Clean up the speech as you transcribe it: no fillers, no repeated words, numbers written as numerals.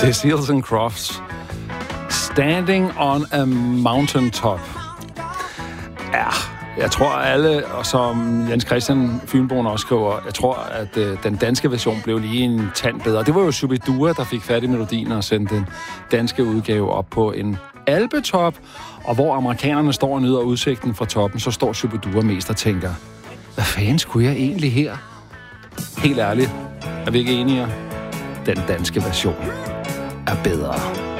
Det er Seals and Crofts. Standing on a Mountaintop. Ja, jeg tror alle, og som Jens Christian Fynboen også skriver, jeg tror, at den danske version blev lige en tand bedre. Det var jo Shubidua, der fik fat i melodien og sendte den danske udgave op på en alpetop, og hvor amerikanerne står og nyder udsigten fra toppen, så står Shubidua mest og tænker, hvad fanden skulle jeg egentlig her? Helt ærligt, er vi ikke enige? Den danske version er bedre.